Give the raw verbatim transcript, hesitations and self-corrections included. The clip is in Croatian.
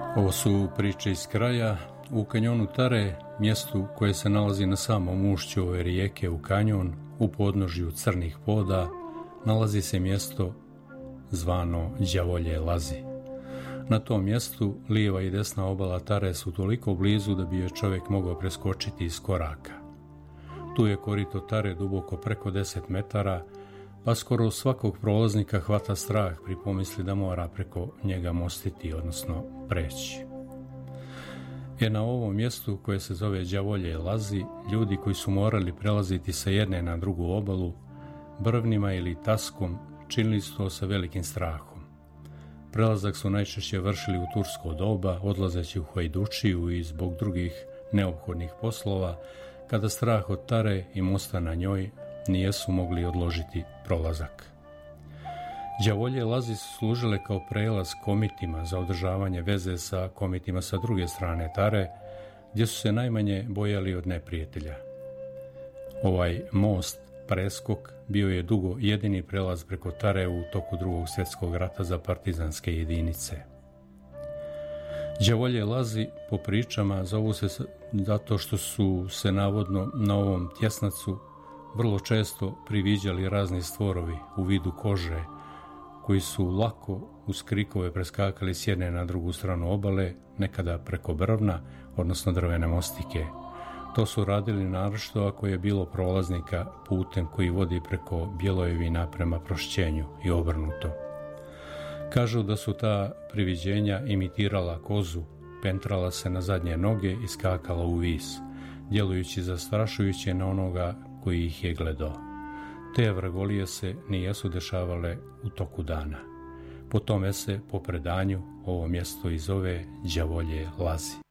Ovo su priče iz kraja. U kanjonu Tare, mjestu koje se nalazi na samom ušću ove rijeke u kanjon, u podnožju crnih poda, nalazi se mjesto zvano Đavolje lazi. Na tom mjestu lijeva i desna obala Tare su toliko blizu da bi joj čovjek mogao preskočiti iz koraka. Tu je korito Tare duboko preko deset metara, pa skoro svakog prolaznika hvata strah pri pomisli da mora preko njega mostiti, odnosno preći. E na ovom mjestu koje se zove Đavolje lazi, ljudi koji su morali prelaziti sa jedne na drugu obalu, brvnima ili taskom, činili su to sa velikim strahom. Prelazak su najčešće vršili u tursko doba, odlazeći u hajdučiju i zbog drugih neophodnih poslova, kada strah od Tare i mosta na njoj nijesu mogli odložiti prolazak. Đavolje lazi su služile kao prelaz komitima za održavanje veze sa komitima sa druge strane Tare, gdje su se najmanje bojali od neprijatelja. Ovaj most, preskok, bio je dugo jedini prelaz preko Tare u toku drugog svjetskog rata za partizanske jedinice. Đavolje lazi, po pričama, zovu se zato što su se navodno na ovom tjesnacu vrlo često priviđali razni stvorovi u vidu kože, koji su lako uz krikove preskakali s jedne na drugu stranu obale, nekada preko brvna, odnosno drvene mostike. To su radili naročito ako je bilo prolaznika putem koji vodi preko Bjelojevina prema Prošćenju i obrnuto. Kažu da su ta priviđenja imitirala kozu, pentrala se na zadnje noge i skakala u vis, djelujući zastrašujuće na onoga koji ih je gledao. Te vragolije se nijesu dešavale u toku dana. Po tome se, po predanju, ovo mjesto i zove Đavolje lazi.